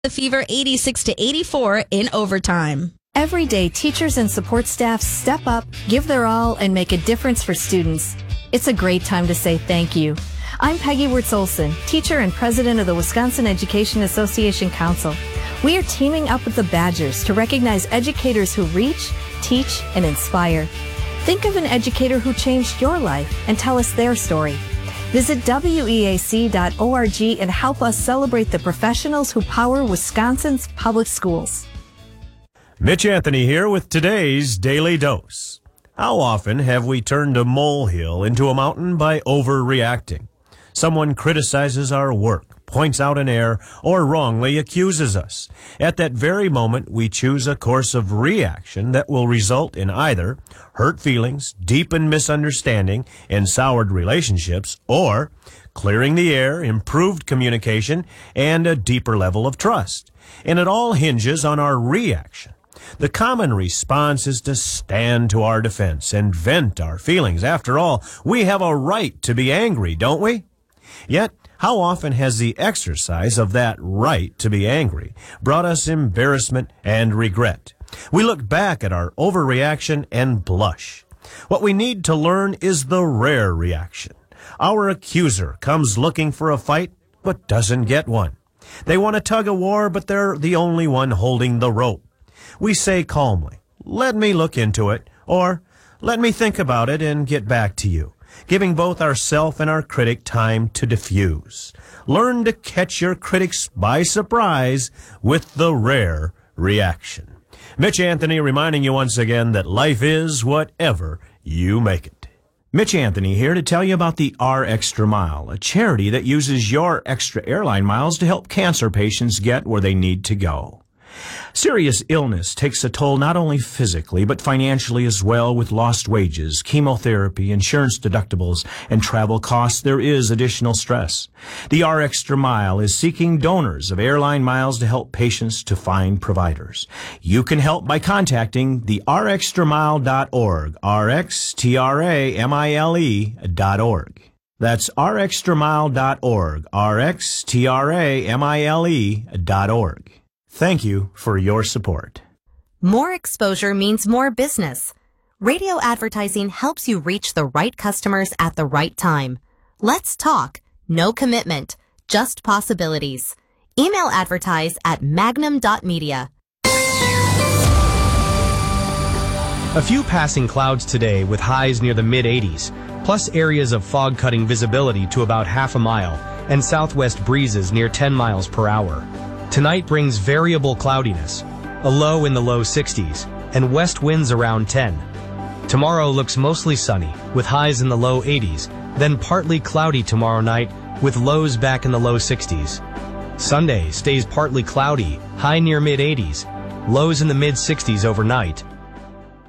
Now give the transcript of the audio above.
The Fever 86 to 84 in overtime. Every day, teachers and support staff step up, give their all, and make a difference for students. It's a great time to say thank you. I'm Peggy Wirtz-Olson, teacher and president of the Wisconsin Education Association Council. We are teaming up with the Badgers to recognize educators who reach, teach, and inspire. Think of an educator who changed your life and tell us their story. Visit weac.org and help us celebrate the professionals who power Wisconsin's public schools. Mitch Anthony here with today's Daily Dose. How often have we turned a molehill into a mountain by overreacting? Someone criticizes our work, points out an error, or wrongly accuses us. At that very moment, we choose a course of reaction that will result in either hurt feelings, deepened misunderstanding, and soured relationships, or clearing the air, improved communication, and a deeper level of trust. And it all hinges on our reaction. The common response is to stand to our defense and vent our feelings. After all, we have a right to be angry, don't we? Yet, how often has the exercise of that right to be angry brought us embarrassment and regret? We look back at our overreaction and blush. What we need to learn is the rare reaction. Our accuser comes looking for a fight, but doesn't get one. They want to tug a war, but they're the only one holding the rope. We say calmly, "Let me look into it," or "Let me think about it and get back to you," giving both ourself and our critic time to diffuse. Learn to catch your critics by surprise with the rare reaction. Mitch Anthony reminding you once again that life is whatever you make it. Mitch Anthony here to tell you about the R Extra Mile, a charity that uses your extra airline miles to help cancer patients get where they need to go. Serious illness takes a toll not only physically, but financially as well. With lost wages, chemotherapy, insurance deductibles, and travel costs, there is additional stress. The R Extra Mile is seeking donors of airline miles to help patients to find providers. You can help by contacting the rxtramile.org, rxtramile.org. That's rxtramile.org, rxtramile.org. Thank you for your support. More exposure means more business. Radio advertising helps you reach the right customers at the right time. Let's talk. No commitment, just possibilities. Email advertise at magnum.media. A few passing clouds today with highs near the mid-80s, plus areas of fog-cutting visibility to about half a mile, and southwest breezes near 10 miles per hour. Tonight brings variable cloudiness, a low in the low 60s, and west winds around 10. Tomorrow looks mostly sunny, with highs in the low 80s, then partly cloudy tomorrow night, with lows back in the low 60s. Sunday stays partly cloudy, high near mid-80s, lows in the mid-60s overnight,